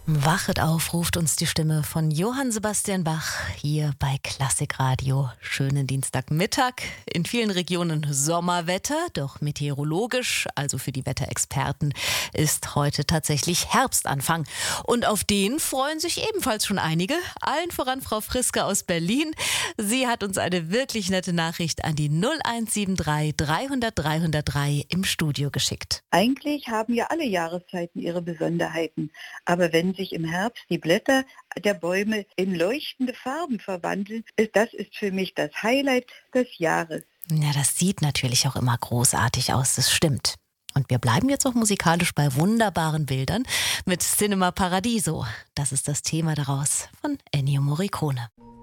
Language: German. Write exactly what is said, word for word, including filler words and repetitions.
Wachet auf, ruft uns die Stimme von Johann Sebastian Bach hier bei Klassikradio. Schönen Dienstagmittag. In vielen Regionen Sommerwetter, doch meteorologisch, also für die Wetterexperten, ist heute tatsächlich Herbstanfang. Und auf den freuen sich ebenfalls schon einige. Allen voran Frau Friske aus Berlin. Sie hat uns eine wirklich nette Nachricht an die null eins sieben drei dreihundert dreihundertdrei im Studio geschickt. Eigentlich haben ja alle Jahreszeiten ihre Besonderheiten. Aber wenn sich im Herbst die Blätter der Bäume in leuchtende Farben verwandeln, ist das ist für mich das Highlight des Jahres. Ja, das sieht natürlich auch immer großartig aus, das stimmt. Und wir bleiben jetzt auch musikalisch bei wunderbaren Bildern mit Cinema Paradiso. Das ist das Thema daraus von Ennio Morricone.